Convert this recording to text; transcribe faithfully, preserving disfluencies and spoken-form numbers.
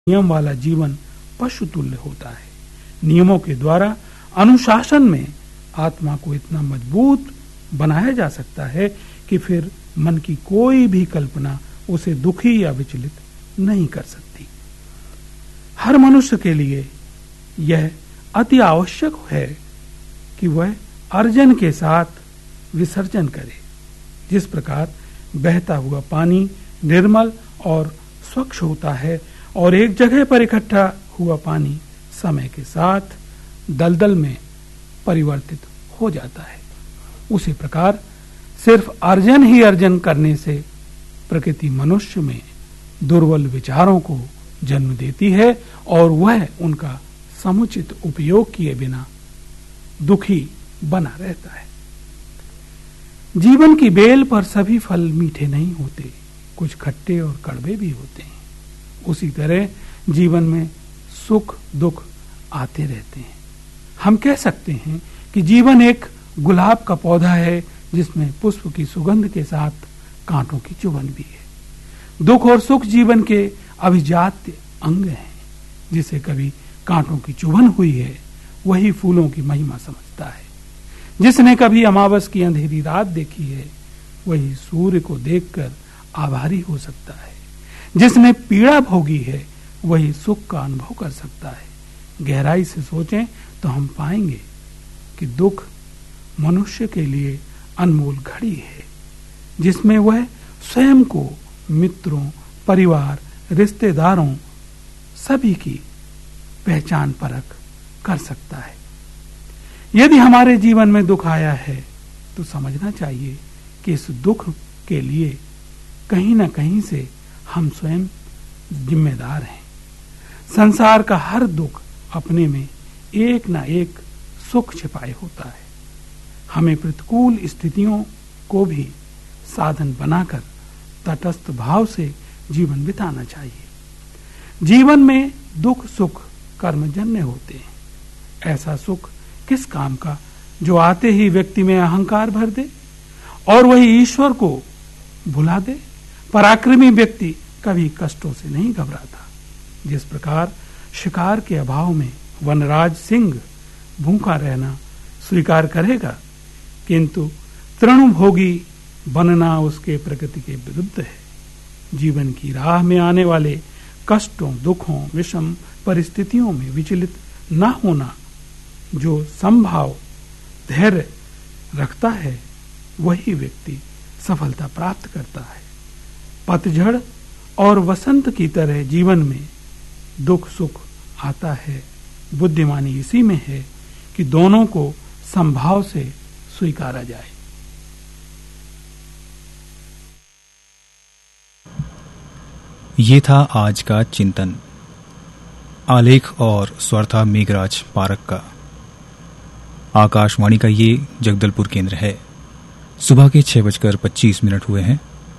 नियम वाला जीवन पशु तुल्य होता है। नियमों के द्वारा अनुशासन में आत्मा को इतना मजबूत बनाया जा सकता है कि फिर मन की कोई भी कल्पना उसे दुखी या विचलित नहीं कर सकती। हर मनुष्य के लिए यह अति आवश्यक है कि वह अर्जन के साथ विसर्जन करे। जिस प्रकार बहता हुआ पानी निर्मल और स्वच्छ होता है और एक जगह पर इकट्ठा हुआ पानी समय के साथ दलदल में परिवर्तित हो जाता है, उसी प्रकार सिर्फ अर्जन ही अर्जन करने से प्रकृति मनुष्य में दुर्बल विचारों को जन्म देती है और वह उनका समुचित उपयोग किए बिना दुखी बना रहता है। जीवन की बेल पर सभी फल मीठे नहीं होते, कुछ खट्टे और कड़वे भी होते हैं। उसी तरह जीवन में सुख दुख आते रहते हैं। हम कह सकते हैं कि जीवन एक गुलाब का पौधा है जिसमें पुष्प की सुगंध के साथ कांटों की चुभन भी है। दुख और सुख जीवन के अभिजात्य अंग हैं। जिसे कभी कांटों की चुभन हुई है वही फूलों की महिमा समझता है। जिसने कभी अमावस की अंधेरी रात देखी है वही सूर्य को देखकर आभारी हो सकता है। जिसने पीड़ा भोगी है वही सुख का अनुभव कर सकता है। गहराई से सोचें तो हम पाएंगे कि दुख मनुष्य के लिए अनमोल घड़ी है जिसमें वह स्वयं को मित्रों, परिवार, रिश्तेदारों सभी की पहचान परख कर सकता है। यदि हमारे जीवन में दुख आया है तो समझना चाहिए कि इस दुख के लिए कहीं ना कहीं से हम स्वयं जिम्मेदार हैं। संसार का हर दुख अपने में एक ना एक सुख छिपाए होता है। हमें प्रतिकूल स्थितियों को भी साधन बनाकर तटस्थ भाव से जीवन बिताना चाहिए। जीवन में दुख सुख कर्मजन्य होते हैं। ऐसा सुख किस काम का जो आते ही व्यक्ति में अहंकार भर दे और वही ईश्वर को भुला दे। पराक्रमी व्यक्ति कभी कष्टों से नहीं घबराता। जिस प्रकार शिकार के अभाव में वनराज सिंह भूखा रहना स्वीकार करेगा, किंतु तृणभोगी बनना उसके प्रकृति के विरुद्ध है। जीवन की राह में आने वाले कष्टों, दुखों, विषम परिस्थितियों में विचलित न होना, जो संभाव धैर्य रखता है वही व्यक्ति सफलता प्राप्त करता है। पतझड़ और वसंत की तरह जीवन में दुख सुख आता है। बुद्धिमानी इसी में है कि दोनों को संभाव से स्वीकारा जाए। ये था आज का चिंतन। आलेख और स्वर था मेघराज पारक का। आकाशवाणी का ये जगदलपुर केंद्र है। सुबह के छह बजकर पच्चीस मिनट हुए हैं।